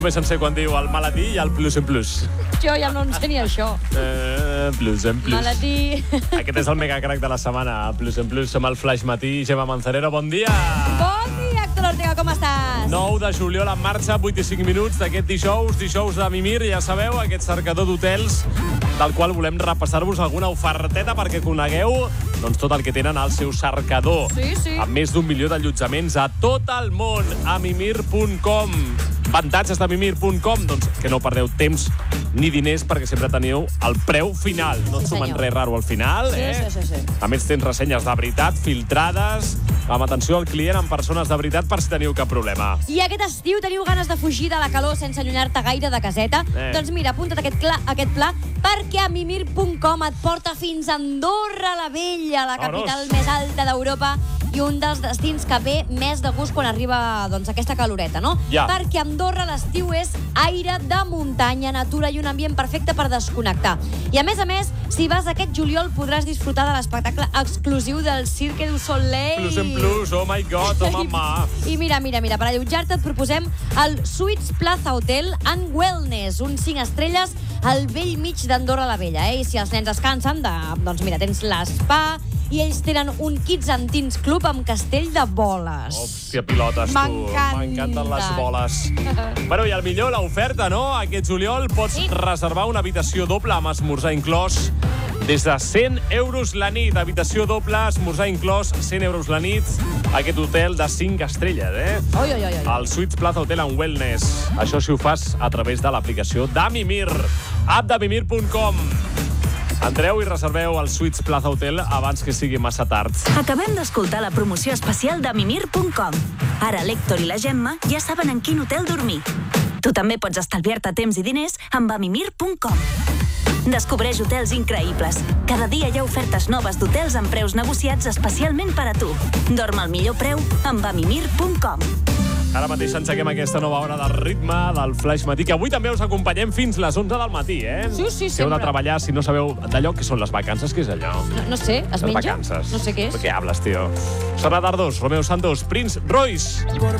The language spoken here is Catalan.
Més sencer quan diu el malatí i el plus en plus. Jo ja no en sé ni això. Plus en plus. Malatí. Aquest és el megacrac de la setmana. Plus en plus, som al Flaix Matí. Gemma Manzanero, bon dia! Bon dia, Héctor Ortega, com estàs? 9 de juliol en marxa, 8 i 5 minuts d'aquest dijous de Mimir. Ja sabeu, aquest cercador d'hotels del qual volem repassar-vos alguna oferteta perquè conegueu tot el que tenen al seu cercador. Sí. Amb més d'1 milió d'allotjaments a tot el món, a mimir.com. Avantatges de mimir.com, doncs que no perdeu temps ni diners perquè sempre teniu el preu final. No et sumen res raro al final. Sí. A més, tens ressenyes de veritat, filtrades, amb atenció al client, amb persones de veritat, per si teniu cap problema. I aquest estiu teniu ganes de fugir de la calor sense allunyar-te gaire de caseta? Doncs mira, apunta't aquest pla perquè a mimir.com et porta fins a Andorra la Vella, la capital més alta d'Europa, i un dels destins que ve més de gust quan arriba aquesta caloreta, no? Ja. Perquè Andorra l'estiu és aire de muntanya, natura i un ambient perfecte per desconnectar. I a més, si vas aquest juliol podràs disfrutar de l'espectacle exclusiu del Cirque du Soleil. Plus en plus, oh my god, oh mamà. I mira, per allotjar-te et proposem el Suites Plaza Hotel and Wellness, un 5 estrelles al vell mig d'Andorra la Vella. I si els nens descansen, doncs mira, tens l'espa, i ells tenen un Kids and Teens Club amb castell de boles. Hòstia, pilotes, tu. M'encanten les boles. Bueno, i el millor, l'oferta, no? Aquest juliol pots reservar una habitació doble amb esmorzar inclòs des de 100 euros la nit. Habitació doble, esmorzar inclòs, 100 euros la nit. Aquest hotel de 5 estrelles, Oi. El Suites Plaza Hotel and Wellness. Això si ho fas a través de l'aplicació de Mimir. App de mimir.com. Entreu i reserveu el Suites Plaza Hotel abans que sigui massa tard. Acabem d'escoltar la promoció especial de mimir.com. Ara l'Héctor i la Gemma ja saben en quin hotel dormir. Tu també pots estalviar-te temps i diners amb mimir.com. Descobreix hotels increïbles. Cada dia hi ha ofertes noves d'hotels amb preus negociats especialment per a tu. Dorm al millor preu amb mimir.com. Ara mateix engeguem aquesta nova hora del ritme del Flaix Matí, que avui també us acompanyem fins les 11 del matí, Sí, Si heu sempre. de treballar, si no sabeu d'allò que són les vacances, què és allò? No sé, es Les menja? vacances. No sé què és. ¿De qué hablas, tío? Serra Dardos, Romeo Santos, Prince Royce.